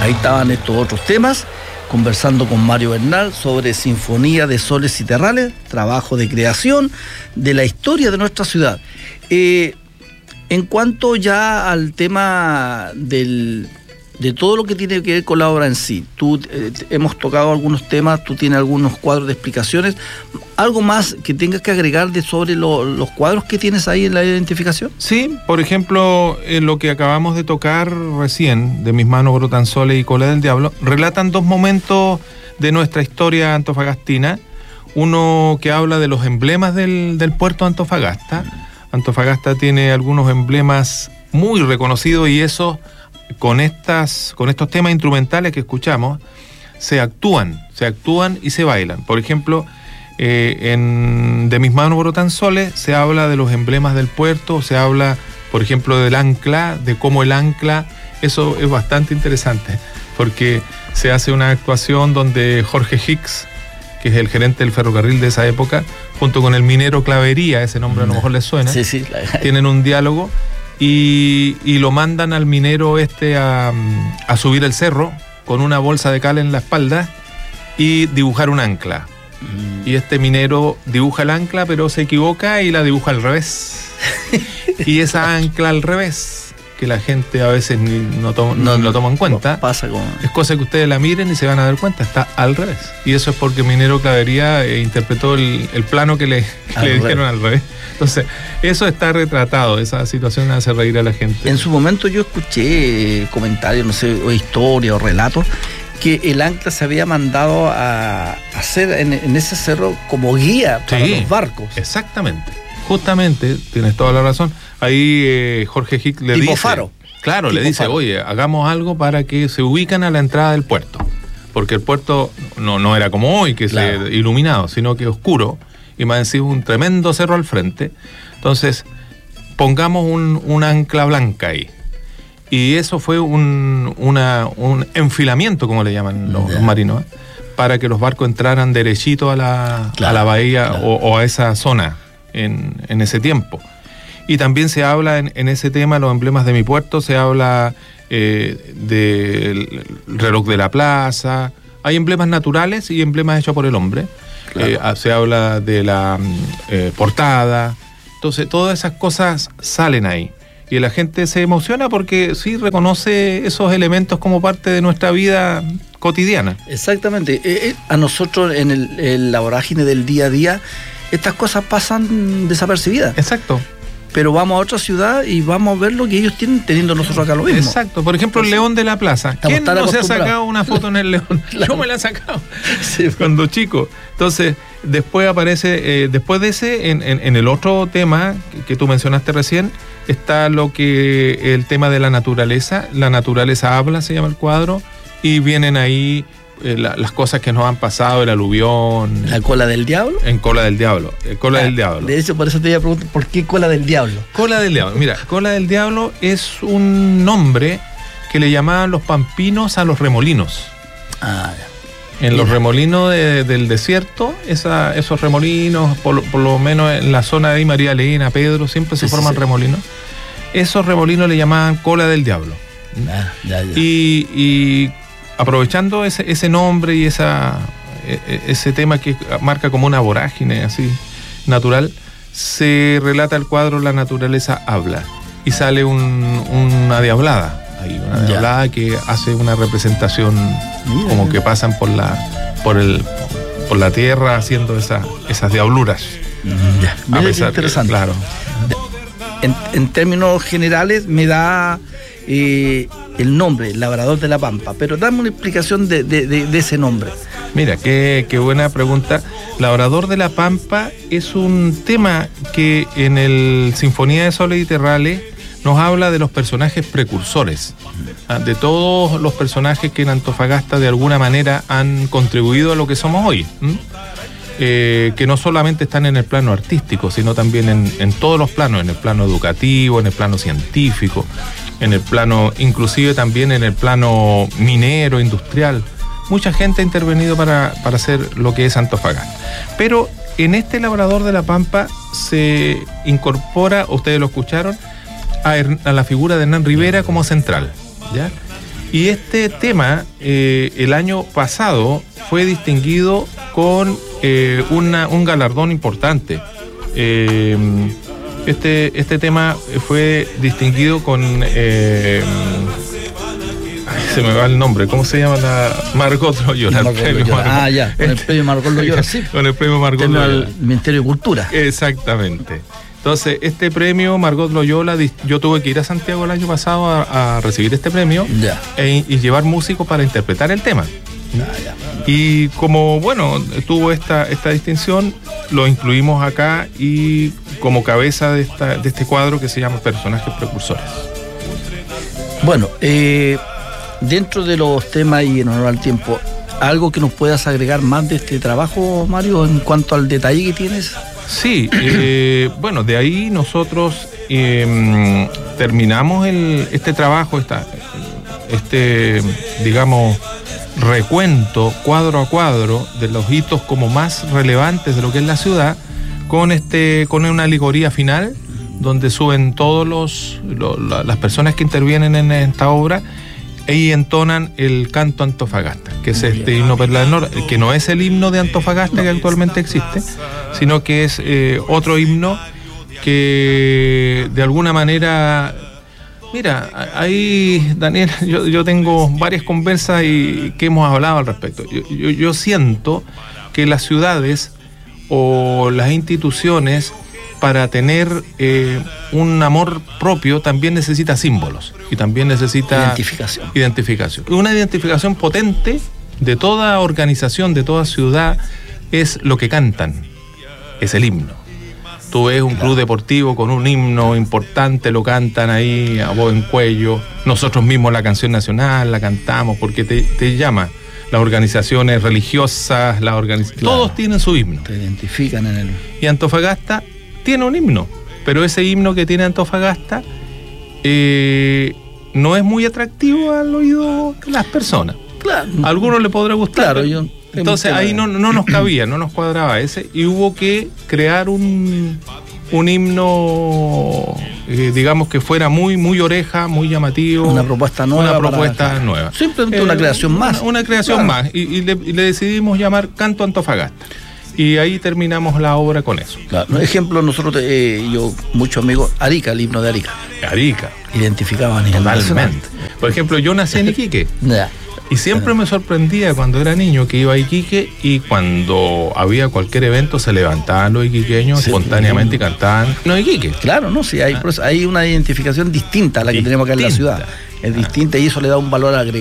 Ahí estaban estos otros temas, conversando con Mario Bernal sobre Sinfonía de Soles y Terrales, trabajo de creación de la historia de nuestra ciudad. En cuanto ya al tema de todo lo que tiene que ver con la obra en sí, hemos tocado algunos temas, tú tienes algunos cuadros de explicaciones, ¿algo más que tengas que agregar sobre los cuadros que tienes ahí en la identificación? Sí, por ejemplo, lo que acabamos de tocar recién, de Mis manos brotan soles y Cola del Diablo, relatan dos momentos de nuestra historia antofagastina. Uno que habla de los emblemas del puerto de Antofagasta. Antofagasta tiene algunos emblemas muy reconocidos y eso, con estos temas instrumentales que escuchamos, se actúan y se bailan. Por ejemplo, de Mis manos brotan soles se habla de los emblemas del puerto, se habla, por ejemplo, del ancla, de cómo el ancla, eso es bastante interesante, porque se hace una actuación donde Jorge Hicks, que es el gerente del ferrocarril de esa época, junto con el minero Clavería, ese nombre a lo mejor les suena, sí. Tienen un diálogo y lo mandan al minero a subir el cerro con una bolsa de cal en la espalda y dibujar un ancla. Y este minero dibuja el ancla, pero se equivoca y la dibuja al revés. Y esa ancla al revés, que la gente a veces no lo toma en cuenta, es cosa que ustedes la miren y se van a dar cuenta, está al revés. Y eso es porque minero Clavería interpretó el plano que le dijeron al revés. Entonces, eso está retratado, esa situación hace reír a la gente. En su momento yo escuché comentarios, no sé, o historias o relatos, que el ancla se había mandado a hacer en ese cerro como guía para los barcos. Exactamente, justamente, tienes toda la razón. Ahí Jorge Hicks le dice... faro. Claro, le dice, oye, hagamos algo para que se ubiquen a la entrada del puerto. Porque el puerto no era como hoy, que es iluminado, sino que oscuro, y más encima un tremendo cerro al frente. Entonces, pongamos un ancla blanca ahí. Y eso fue un enfilamiento, como le llaman los marinos, para que los barcos entraran derechito a la bahía o a esa zona en ese tiempo. Y también se habla en ese tema, los emblemas de mi puerto, se habla del reloj de la plaza. Hay emblemas naturales y emblemas hechos por el hombre. Se habla de la portada. Entonces, todas esas cosas salen ahí. Y la gente se emociona porque sí reconoce esos elementos como parte de nuestra vida cotidiana. Exactamente. A nosotros en la vorágine del día a día, estas cosas pasan desapercibidas. Exacto. Pero vamos a otra ciudad y vamos a ver lo que ellos tienen, teniendo nosotros acá lo mismo. Exacto. Por ejemplo, el León de la Plaza. ¿Quién no se ha sacado una foto en el León? Yo me la he sacado cuando chico. Entonces, después aparece, después de ese, en el otro tema que tú mencionaste recién, está el tema de la naturaleza. La naturaleza habla, se llama el cuadro, y vienen ahí las cosas que nos han pasado, el aluvión. ¿La cola del diablo? En Cola del Diablo. Cola del Diablo. De hecho, por eso te iba a preguntar, ¿por qué Cola del Diablo? Cola del Diablo. Mira, Cola del Diablo es un nombre que le llamaban los pampinos a los remolinos. En los remolinos del desierto, esos remolinos, por lo menos en la zona de María Elena, Pedro, siempre se forman remolinos. Esos remolinos le llamaban Cola del Diablo. Y aprovechando ese nombre y ese tema que marca como una vorágine así natural, se relata el cuadro La naturaleza habla y sale una diablada. Hay una diablada que hace una representación como que pasan por la tierra haciendo esas diabluras. Mira qué interesante. Claro. En términos generales me da el nombre, Labrador de la Pampa, pero dame una explicación de ese nombre. Mira, qué buena pregunta. Labrador de la Pampa es un tema que en el Sinfonía de Soles y Terrales nos habla de los personajes precursores, de todos los personajes que en Antofagasta de alguna manera han contribuido a lo que somos hoy, que no solamente están en el plano artístico, sino también en todos los planos, en el plano educativo, en el plano científico, en el plano, inclusive también en el plano minero, industrial. Mucha gente ha intervenido para hacer lo que es Antofagasta. Pero en este Labrador de la Pampa se incorpora, ustedes lo escucharon, a la figura de Hernán Rivera como central, ¿ya? Y este tema, el año pasado, fue distinguido con un galardón importante. Este tema fue distinguido con... se me va el nombre, ¿cómo se llama? Margot Loyola. Con el premio Margot Loyola, sí. Con el premio Margot Loyola. Del Ministerio de Cultura. Exactamente. Entonces, este premio Margot Loyola, yo tuve que ir a Santiago el año pasado a recibir este premio y llevar músicos para interpretar el tema. Y como, bueno, tuvo esta distinción, lo incluimos acá y como cabeza de este cuadro que se llama Personajes Precursores. Bueno, dentro de los temas y en honor al tiempo, ¿algo que nos puedas agregar más de este trabajo, Mario, en cuanto al detalle que tienes? Sí, bueno, de ahí nosotros terminamos este trabajo, digamos, recuento cuadro a cuadro de los hitos como más relevantes de lo que es la ciudad, con una alegoría final donde suben todos las personas que intervienen en esta obra y entonan el canto Antofagasta, que es este himno Perla del Norte, que no es el himno de Antofagasta que actualmente existe, sino que es otro himno que de alguna manera... Mira, ahí, Daniel, yo tengo varias conversas y que hemos hablado al respecto. Yo siento que las ciudades o las instituciones, para tener un amor propio, también necesita símbolos y también necesita identificación. Una identificación potente de toda organización, de toda ciudad, es lo que cantan, es el himno. Tú ves un club deportivo con un himno importante, lo cantan ahí a voz en cuello. Nosotros mismos la canción nacional la cantamos porque te llama. Las organizaciones religiosas, todos tienen su himno. Te identifican en él. Y Antofagasta tiene un himno, pero ese himno que tiene Antofagasta no es muy atractivo al oído de las personas. Claro. A algunos le podrá gustar. Claro, entonces ahí no nos cabía, no nos cuadraba ese, y hubo que crear un himno, digamos, que fuera muy, muy oreja, muy llamativo. Una propuesta nueva. Simplemente una creación más. Una creación más. Y le decidimos llamar Canto Antofagasta. Y ahí terminamos la obra con eso. Claro. Ejemplo, nosotros, yo, muchos amigos, Arica, el himno de Arica. Identificaban totalmente. Por ejemplo, yo nací en Iquique. Y siempre me sorprendía cuando era niño que iba a Iquique y cuando había cualquier evento se levantaban los iquiqueños espontáneamente y cantaban no Iquique. Claro, no, sí, hay una identificación distinta a la que tenemos acá en la ciudad. Es distinta y eso le da un valor agregado.